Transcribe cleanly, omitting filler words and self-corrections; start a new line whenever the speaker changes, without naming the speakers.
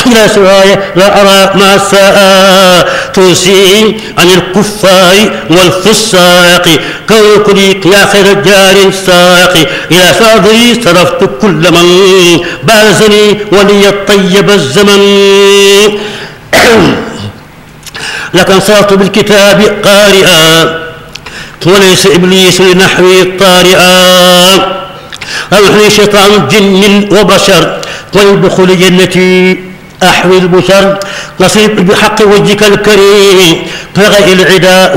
إلى سواي لا أرى ما الساء توصي عن الكفار والفساق كوكلي يا خير جار ساقي إلى صدري صرفت كل من بارزني ولي الطيب الزمن لكن صرت بالكتاب قارئا وليس إبليس لنحوي طارئا أوحني شيطان جن وبشر ولدخول جنتي أحوي البشر نصيب بحق وجهك الكريم فغي العدا